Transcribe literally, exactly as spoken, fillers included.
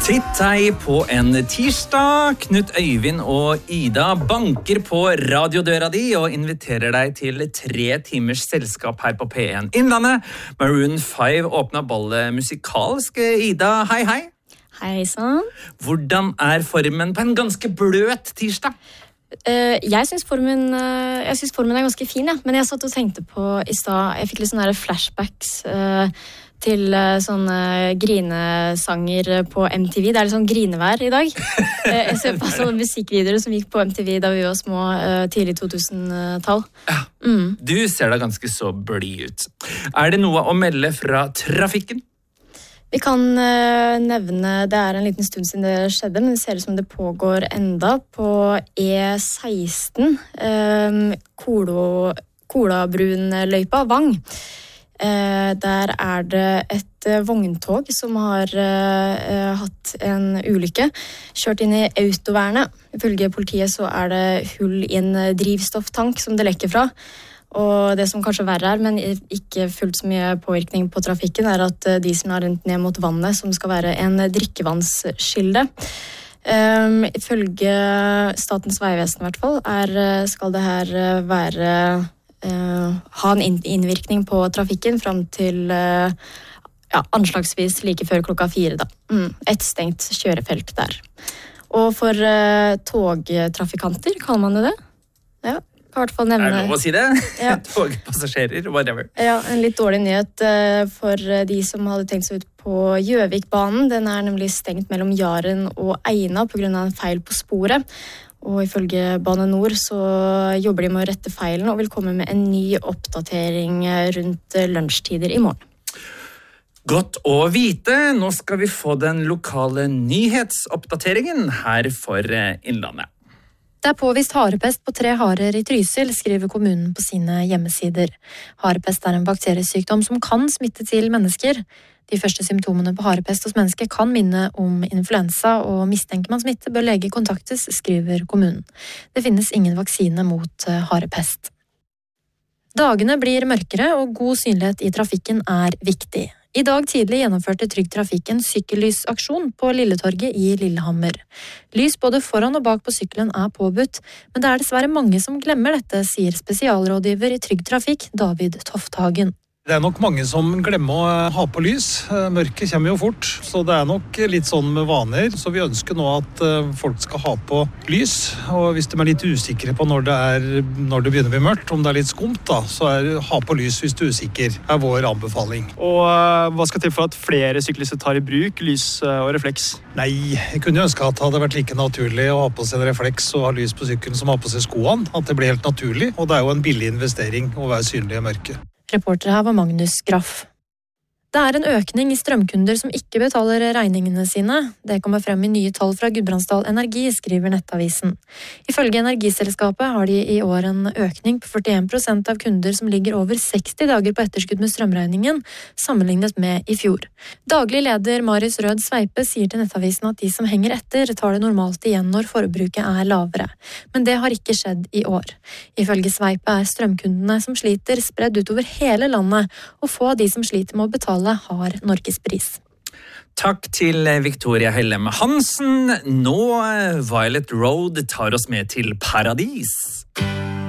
Titt hei på en tirsdag. Knut Øyvind og Ida banker på radiodøra di og inviterer deg til tre timers selskap her på P en Innlandet. Maroon fem åpnet ballet musikalsk. Ida, hei hei. Hei sann. Hvordan er formen på en ganske bløt tirsdag? Uh, jeg synes formen, uh, jeg synes formen er ganske fin, ja. Men jeg satt og tenkte på i stad, jeg fikk litt sånne flashbacks uh, til uh, sånne grinesanger på M T V. Det er litt sånn grinevær i dag. uh, jeg ser på sånne musikkvideoer som gikk på M T V da vi var små, uh, tidlig to tusen-tall. Ja, mm. Du ser da ganske så blid ut. Er det noe å melde fra trafikken? Vi kan uh, nevne, det er en liten stund siden det skjedde, men det ser ut som det pågår enda på E seksten, um, Kolo, Kolabrunløypa, Vang. Uh, der er det et uh, vogntog som har uh, uh, hatt en ulykke, kjørt inn i autovernet. Ifølge politiet så er det hull i en drivstofftank som det lekker fra. Og det som kanskje verre er, men ikke fullt så mye påvirkning på trafikken, er at dieselen har rent ned mot vannet, som skal være en drikkevannskilde. Um, ifølge Statens vegvesen i hvert fall, er, skal det her være, uh, ha en innvirkning på trafikken frem til uh, ja, anslagsvis like før klokka fire. Da. Mm, et stengt kjørefelt der. Og for uh, togtrafikanter, kaller man det det? Ja. I hvert fall nevne. Er det lov å si det? Ja. Togpassasjerer, whatever. Ja, en litt dårlig nyhet for de som hadde tenkt seg ut på Gjøvikbanen. Den er nemlig stengt mellom Jaren og Eina på grunn av en feil på sporet. Og ifølge Bane Nor så jobber de med å rette feilen og vil komme med en ny oppdatering rundt lunsjtider i morgen. Godt å vite. Nå skal vi få den lokale nyhetsoppdateringen her for Innlandet. Det er påvist harepest på tre harer i Trysil, skriver kommunen på sine hjemmesider. Harepest er en bakteriesykdom som kan smitte til mennesker. De første symptomene på harepest hos mennesker kan minne om influensa, og mistenker man smitte bør lege kontaktes, skriver kommunen. Det finnes ingen vaksine mot harepest. Dagene blir mørkere, og god synlighet i trafikken er viktig. I dag tidlig gjennomførte Trygg Trafikk en sykkellysaksjon på Lilletorget i Lillehammer. Lys både foran og bak på sykkelen er påbudt, men det er dessverre mange som glemmer dette, sier spesialrådgiver i Trygg Trafikk, David Tofthagen. Det er nok mange som glemmer å ha på lys. Mørket kommer jo fort, så det er nok litt sånn med vaner. Så vi ønsker nå at folk skal ha på lys, og hvis de er litt usikre på når det, er, når det begynner å bli mørkt, om det er litt skumt, da, så er ha på lys hvis du er usikker, er vår anbefaling. Og hva skal til for at flere syklister tar i bruk lys og refleks? Nei, jeg kunne ønske at det hadde vært like naturlig å ha på seg en refleks og ha lys på sykkelen som å ha på seg skoene, at det blir helt naturlig, og det er jo en billig investering å være synlig i mørket. Reporter her var Magnus Graff. Det er en økning i strømkunder som ikke betaler regningene sine. Det kommer frem i nye tall fra Gudbrandsdal Energi, skriver Nettavisen. Ifølge energiselskapet har de i år en økning på førtien prosent av kunder som ligger over seksti dager på etterskudd med strømregningen, sammenlignet med i fjor. Daglig leder Marius Rød Sveipe sier til Nettavisen at de som henger etter tar det normalt igjen når forbruket er lavere. Men det har ikke skjedd i år. Ifølge Sveipe er strømkundene som sliter spredd utover hele landet, og få av de som sliter med å betale har Norgespris. Takk til Victoria Hellem Hansen. Nå Violet Road tar oss med til paradis.